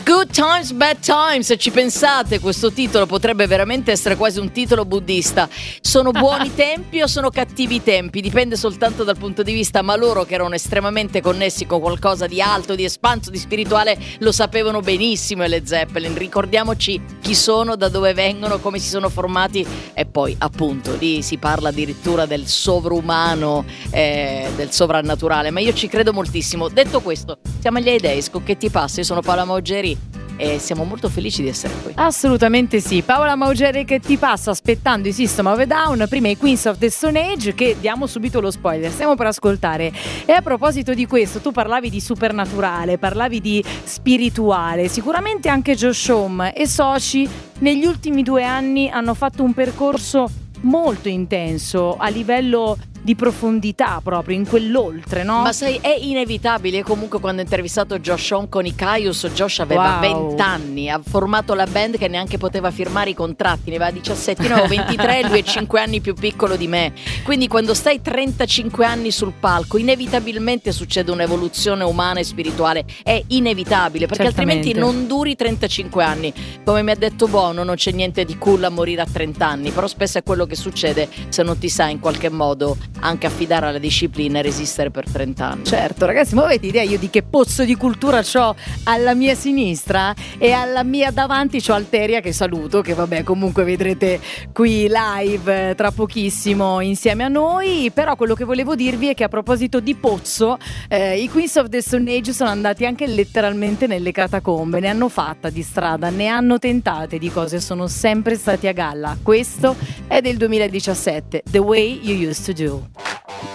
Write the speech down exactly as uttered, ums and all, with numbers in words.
Good Times, Bad Times, se ci pensate questo titolo potrebbe veramente essere quasi un titolo buddista. Sono buoni tempi o sono cattivi tempi? Dipende soltanto dal punto di vista, ma loro che erano estremamente connessi con qualcosa di alto, di espanso, di spirituale, lo sapevano benissimo. E le Zeppelin, ricordiamoci chi sono, da dove vengono, come si sono formati, e poi appunto lì si parla addirittura del sovrumano, eh, del sovrannaturale, ma io ci credo moltissimo. Detto questo, siamo agli Heydays, con Che ti passa? Io sono Paola Maugeri e siamo molto felici di essere qui. Assolutamente sì. Paola Maugeri, Che ti passa? Aspettando i System of a Down, prima i Queens of the Stone Age, che diamo subito lo spoiler, stiamo per ascoltare. E a proposito di questo, tu parlavi di supernaturale, parlavi di spirituale, sicuramente anche Josh Homme e soci negli ultimi due anni hanno fatto un percorso molto intenso a livello di profondità, proprio in quell'oltre, no? Ma sai, è inevitabile. Comunque quando ho intervistato Josh Homme con i Caius, Josh aveva venti anni, ha formato la band che neanche poteva firmare i contratti, ne aveva diciassette, io avevo ventitré, lui è cinque anni più piccolo di me. Quindi quando stai trentacinque anni sul palco, inevitabilmente succede un'evoluzione umana e spirituale, è inevitabile, perché Certamente. altrimenti non duri trentacinque anni. Come mi ha detto Bono, non c'è niente di cool a morire a trenta anni, però spesso è quello che succede se non ti sai in qualche modo anche affidare alla disciplina e resistere per trenta anni. Certo, ragazzi, ma avete idea io di che pozzo di cultura c'ho alla mia sinistra? E alla mia davanti c'ho Alteria, che saluto, che vabbè comunque vedrete qui live tra pochissimo insieme a noi. Però quello che volevo dirvi è che a proposito di pozzo, eh, i Queens of the Stone Age sono andati anche letteralmente nelle catacombe, ne hanno fatta di strada, ne hanno tentate di cose, sono sempre stati a galla. Questo è del duemiladiciassette, The Way You Used to Do.